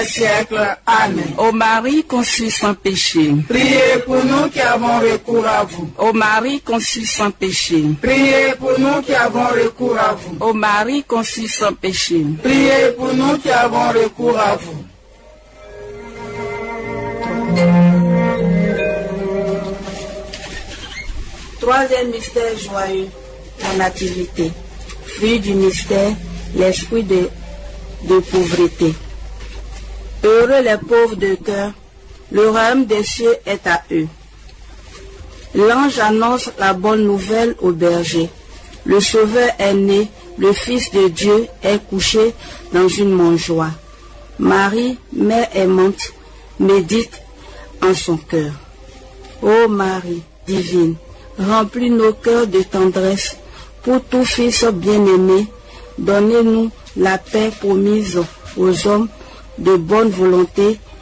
siècle. Amen. Ô Marie conçue sans péché, Priez pour nous qui avons recours à vous. ô Marie conçue sans péché, Priez pour nous qui avons recours à vous. ô Marie conçue sans péché. Priez pour nous qui avons recours à vous. Troisième mystère joyeux, la nativité. Fruit du mystère, l'esprit de pauvreté. Heureux les pauvres de cœur, le royaume des cieux est à eux. L'ange annonce la bonne nouvelle aux bergers. Le Sauveur est né, le Fils de Dieu est couché dans une mangeoire. Marie, mère aimante, médite en son cœur. Ô Marie divine, remplis nos cœurs de tendresse pour tout fils bien-aimé. Donnez-nous la paix promise aux hommes de bonne volonté